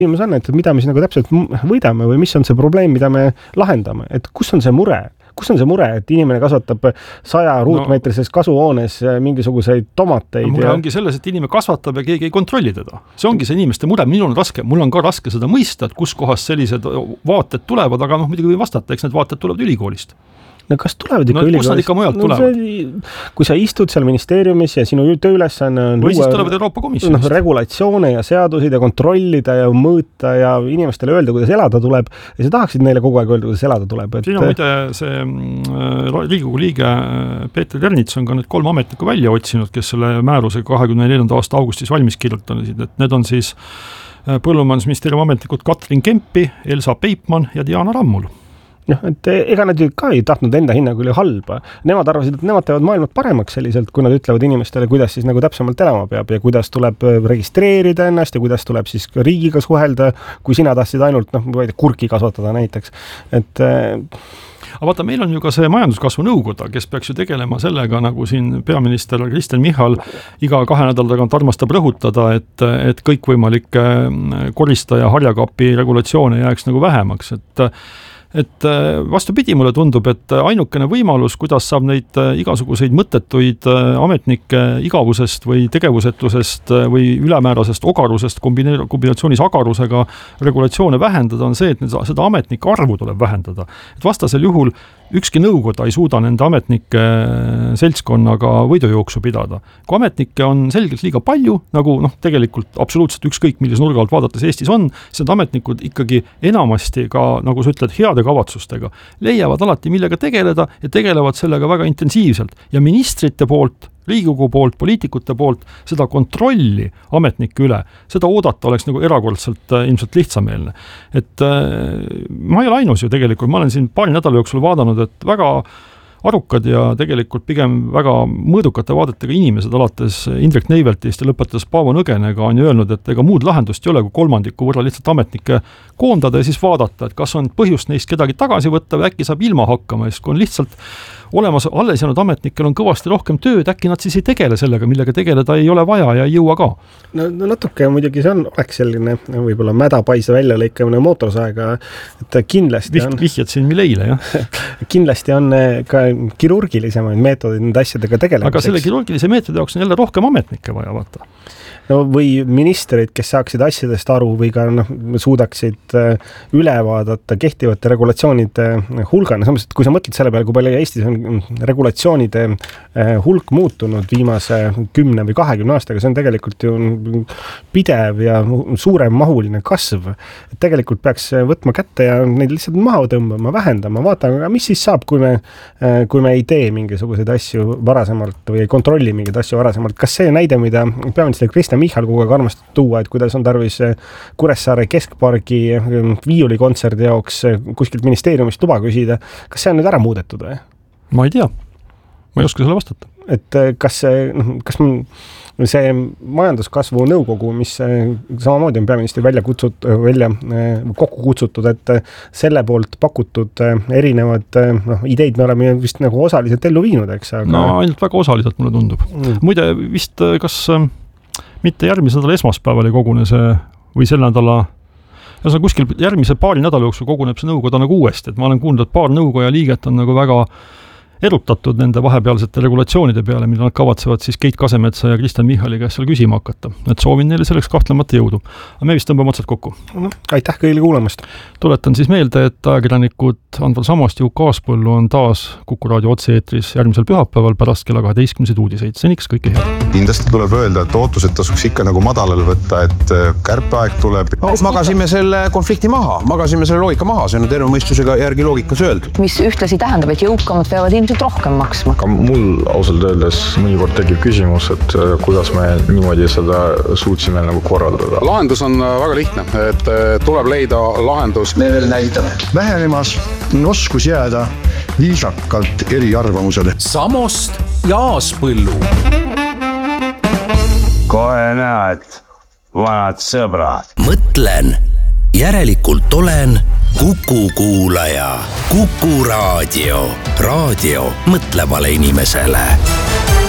Küsimus on, et mida me siis nagu täpselt võidame või mis on see probleem, mida me lahendame, et kus on see mure, et inimene kasvatab 100 ruutmeetrises kasuhoones mingisuguseid tomateid. Mure ongi selles, et inimene kasvatab ja keegi ei kontrolli teda. See ongi see inimeste mure, mul on ka raske seda mõista, et kus kohas sellised vaated tulevad, aga muidugi võin vastata, eks need vaated tulevad ülikoolist. No kas tulevad ikka ülikoolist? Kus nad ikka mujalt tulevad? Kui sa istud seal ministeeriumis ja sinu tööülesanne on või siis tulevad Euroopa Komisjonist. Regulatsioone ja seadusid ja kontrollida ja mõõta ja inimestele öelda, kuidas elada tuleb ja sa tahaksid neile kogu aeg öelda, kuidas elada tuleb. Siin on muide see Riigikogu liige Peeter Ernits on ka need 3 ametnikku välja otsinud, kes selle määruse 24. aasta augustis valmis kirjutasid, et need on siis Põllumajandusministeeriumi ametnikud Katrin Kempi, Elsa Peipmann ja Diana Rammul. Et ega nad ju ka ei tahtnud enda hinnangu üle halba. Nemad arvasid, et nemad teevad maailmad paremaks selliselt, kui nad ütlevad inimestele, kuidas siis nagu täpsemalt elama peab ja kuidas tuleb registreerida ennast ja kuidas tuleb siis riigiga suhelda, kui sina tahtsid ainult kurki kasvatada näiteks. Aga vaata, meil on ju ka see majanduskasvu nõukoda, kes peaks ju tegelema sellega, nagu siin peaminister Kristen Michal iga 2 nädala tagant armastab rõhutada, et kõikvõimalikke korista ja harjakapi regulatsioone jääks nagu vähemaks, et vastupidi mulle tundub, et ainukene võimalus, kuidas saab neid igasuguseid mõttetuid ametnike igavusest või tegevusetusest või ülemäärasest ogarusest kombinatsioonis agarusega regulatsioone vähendada, on see, et seda ametnike arvu tuleb vähendada. Et vastasel juhul ükski nõukoda ei suuda nende ametnike seltskonnaga võidujooksu pidada. Kui ametnikke on selgelt liiga palju, nagu tegelikult absoluutselt ükskõik, milles nurga alt vaadates Eestis on, siis need ametnikud ikkagi enamasti ka, nagu sa ütled, heade kavatsustega leiavad alati, millega tegeleda ja tegelevad sellega väga intensiivselt. Ja ministrite poolt, Riigikogu poolt, poliitikute poolt seda kontrolli ametnike üle, seda oodata oleks nagu erakordselt ilmselt lihtsameelne. Et ma ei ole ainus ju tegelikult, ma olen siin paari nädala jooksul vaadanud, et väga arukad ja tegelikult pigem väga mõõdukate vaadetega inimesed alates Indrek Neiveltist ja lõpetades Paavo Nõgenega on ju öelnud, et ega muud lahendust ei ole, kui 3 võrra lihtsalt ametnikke koondada ja siis vaadata, et kas on põhjust neist kedagi tagasi võtta või äkki saab ilma hakkama, sest kui on lihtsalt olemas alles jäänud ametnikel on kõvasti rohkem tööd, äkki nad siis ei tegele sellega, millega tegeleda ei ole vaja ja ei jõua ka. No natuke muidugi see oleks selline võib-olla mädapaisa väljalõikamine mootorsaega, et kindlasti on... Vihjad siin milleile, jah? Kindlasti on ka kirurgilisemaid meetodid nende asjadega tegelemiseks. Aga selle kirurgilise meetodi jaoks on jälle rohkem ametnikke vaja, vaata. No või ministrid, kes saaksid asjadest aru või ka suudaksid üle vaadata kehtivate regulatsioonide hulgana. Samas, et kui sa mõtled selle peale, kui palju Eestis on regulatsioonide hulk muutunud viimase 10 või 20 aastaga, see on tegelikult ju pidev ja suurem mahuline kasv. Et tegelikult peaks võtma kätte ja neid lihtsalt maha tõmbama, vähendama, vaatama, mis siis saab, kui me ei tee mingisuguseid asju varasemalt või ei kontrolli mingeid asju varasemalt. Kas see näide, mida peaminister Kristen Michal kogu aeg armastab tuua, et kuidas on tarvis Kuressaare keskpargi viiulikontserdi jaoks kuskilt ministeeriumist luba küsida, kas see on nüüd ära muudetud või? Ma ei tea. Ma ei oska selle vastata. Et kas see majanduskasvu nõukogu, mis samamoodi on peaministri kokku kutsutud, et selle poolt pakutud erinevad ideid me oleme vist nagu osaliselt ellu viinud, eks? Aga... No ainult väga osaliselt mulle tundub. Muide, vist kas mitte järgmise nädala esmaspäeval ei kogune see või sel nädala ja see kuskil järgmise paari nädala jooksul koguneb see nõukoda nagu uuesti, et ma olen kuulnud, et paar nõukoja liiget on nagu väga erutatud nende vahepealsete regulatsioonide peale, mida nad kavatsevad siis Keit Kasemetsa ja Kristen Michali käest seal küsima hakata. Et soovin neile selleks kahtlemata jõudu. Aga me vist tõmbame otsad kokku. Aitäh kõigile kuulamast. Tuletan siis meelde, et ajakirjanikud Andval Samost ja Juuk Aaspõllu on taas Kuku raadio otse-eetris järgmisel pühapäeval pärast kella 12 uudiseid. Seniks kõike head. Kindlasti tuleb öelda, et ootused tasuks ikka nagu madalal võtta, et kärpeaeg tuleb. Magasime selle konflikti maha, magasime selle loogika maha, see on terve mõistusega järgi loogikas öeldud. Mis ühtlasi tähendab, et jõukamad peavad ilmselt rohkem maksma. Aga mul ausalt öeldes mõnikord tekib küsimus, et kuidas me niimoodi seda suutsime nagu korraldada. Lahendus on väga lihtne, et tuleb leida lahendus. Me veel näitame. Vähenemas on oskus jääda viisakalt eri arvamusele. Samost ja Aaspõllu. Kohe näed, vanad sõbrad. Mõtlen, järelikult olen Kuku kuulaja. Kuku raadio. Raadio mõtlevale inimesele.